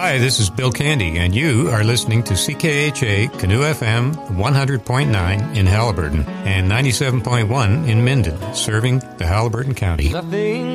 Hi, this is Bill Candy, and you are listening to CKHA Canoe FM 100.9 in Haliburton and 97.1 in Minden, serving the Haliburton County. Nothing